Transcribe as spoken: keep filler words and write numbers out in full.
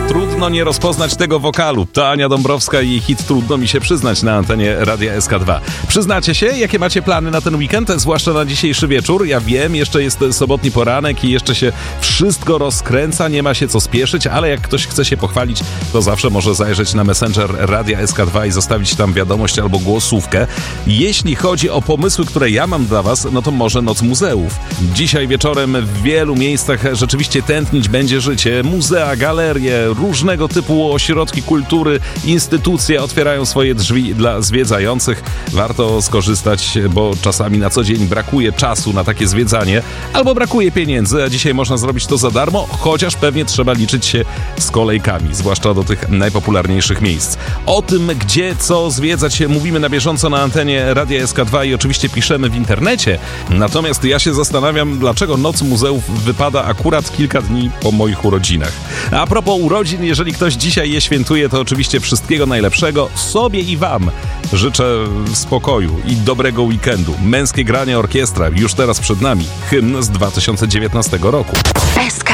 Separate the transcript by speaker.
Speaker 1: Trudno nie rozpoznać tego wokalu. To Ania Dąbrowska i jej hit Trudno mi się przyznać na antenie Radia S K dwa. Przyznacie się, jakie macie plany na ten weekend, zwłaszcza na dzisiejszy wieczór? Ja wiem, jeszcze jest sobotni poranek i jeszcze się wszystko rozkręca, nie ma się co spieszyć, ale jak ktoś chce się pochwalić, to zawsze może zajrzeć na Messenger Radia S K dwa i zostawić tam wiadomość albo głosówkę. Jeśli chodzi o pomysły, które ja mam dla was, no to może Noc Muzeów. Dzisiaj wieczorem w wielu miejscach rzeczywiście tętnić będzie życie. Muzea, galerie, różnego typu ośrodki kultury, instytucje otwierają swoje drzwi dla zwiedzających. Warto skorzystać, bo czasami na co dzień brakuje czasu na takie zwiedzanie, albo brakuje pieniędzy, a dzisiaj można zrobić to za darmo, chociaż pewnie trzeba liczyć się z kolejkami, zwłaszcza do tych najpopularniejszych miejsc. O tym, gdzie, co zwiedzać, mówimy na bieżąco na antenie Radia S K dwa i oczywiście piszemy w internecie. Natomiast ja się zastanawiam, dlaczego Noc Muzeów wypada akurat kilka dni po moich urodzinach. A propos urodzin, jeżeli ktoś dzisiaj je świętuje, to oczywiście wszystkiego najlepszego sobie i wam. Życzę spokoju i dobrego weekendu. Męskie granie orkiestra już teraz przed nami. Hymn z dwa tysiące dziewiętnastego roku.
Speaker 2: S K